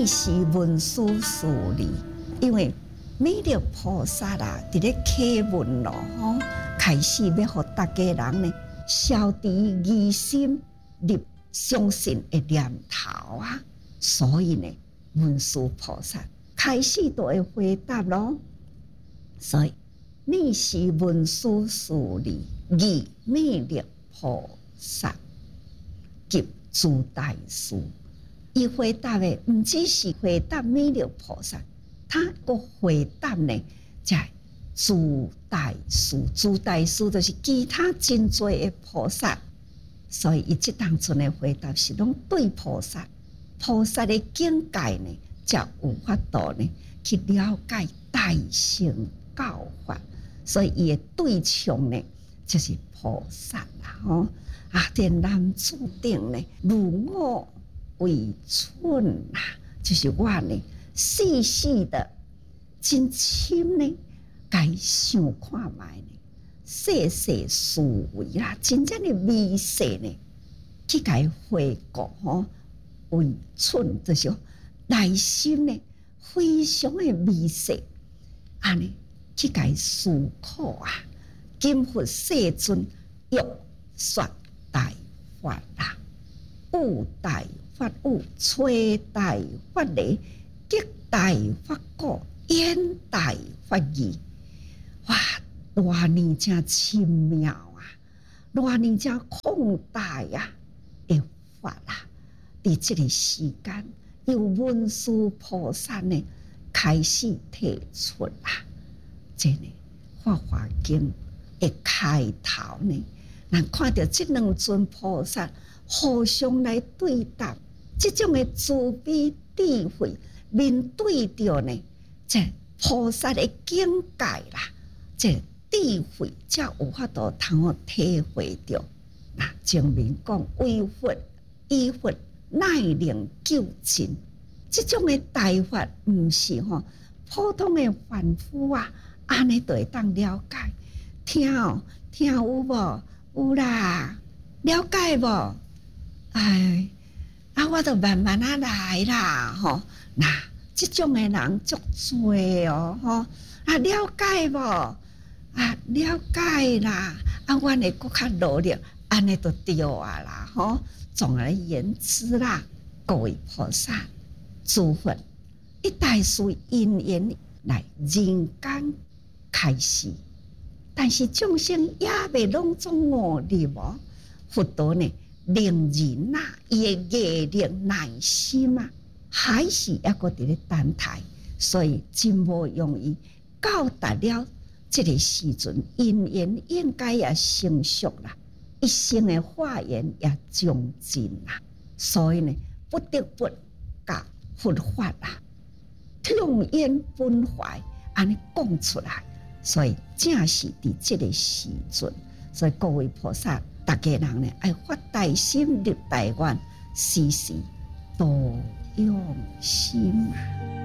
是文殊师利，因为弥勒菩萨啊，伫咧启文咯，开始要互大家人呢消除疑心、立相信的念头啊。所以呢，文殊菩萨开始就会回答咯。所以你是文殊师利，而弥勒菩萨及诸大师。伊回答的不只是回答弥勒菩萨，他个回答呢，在诸大师。诸大师就是其他真多的菩萨，所以伊即当阵的回答是拢对菩萨。菩萨的境界呢，才有法度呢去了解大乘教法，所以伊的对象呢，就是菩萨啦，电南注定呢，如我为寸啊，就是我呢，细细的、真深呢，该想看卖呢，细细思维啦，真正的微细呢，去该回顾为寸，就是内心呢，非常的微细，安尼去该思考啊，今佛世尊欲说大法啦，悟大法悟，吹大法理，激大法果，演大法义。哇，偌尼真奇妙啊！偌尼真宏大呀！的法啦，伫这个时间，由文殊菩萨呢开始提出啦。这呢，《法华经》的开头呢，咱看到这两尊菩萨互相来对答。这种的慈悲智慧，面对着呢，这菩萨的境界啦，这智慧才有法度通体会着。那前面讲为佛以佛乃能救尽，这种的大法，唔是普通的凡夫啊，安尼就会当了解。听有无？有啦，了解无？哎。我就慢慢来啦，那这种的人足多哦，了解无？了解啦，我会更较努力，安尼就对啊啦，总而言之啦，各位菩萨、诸佛，一代数因缘来人间开始，但是众生也未拢总悟入无，佛陀呢？令人呐，伊的业力耐心啊，还是一个伫咧等待，所以真无容易。到达了这个时阵，因缘应该也成熟啦，一生的化缘也将尽啦，所以呢，不得不甲佛法啦，痛怨本怀，安尼讲出来。所以正是伫这个时阵，所以各位菩萨。大家人呢，爱发大心、立大愿，时时多用心啊。